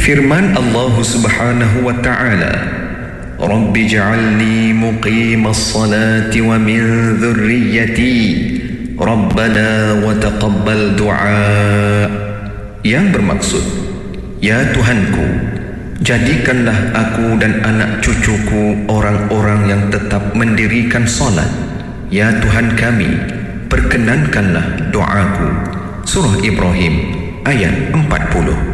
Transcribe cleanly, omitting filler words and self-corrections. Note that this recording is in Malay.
Firman Allah Subhanahu wa ta'ala, Rabbi ja'alni muqimas salati wa min dhurriyyati Rabbana wa taqabbal du'a. Yang bermaksud, ya Tuhanku, jadikanlah aku dan anak cucuku orang-orang yang tetap mendirikan solat. Ya Tuhan kami, perkenankanlah doaku. Surah Ibrahim ayat 40.